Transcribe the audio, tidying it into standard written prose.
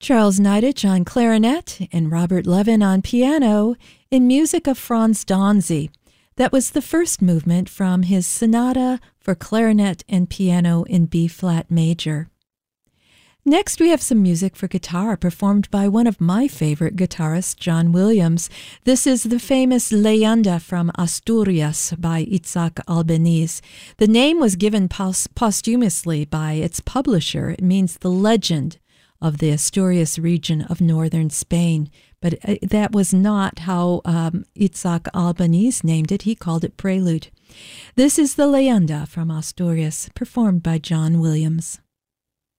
Charles Neidich on clarinet and Robert Levin on piano in music of Franz Donzy. That was the first movement from his Sonata for Clarinet and Piano in B-flat major. Next, we have some music for guitar performed by one of my favorite guitarists, John Williams. This is the famous Leyenda from Asturias by Itzhak Albeniz. The name was given posthumously by its publisher. It means the legend of the Asturias region of northern Spain. But that was not how Itzhak Albeniz named it. He called it Prelude. This is the Leyenda from Asturias, performed by John Williams.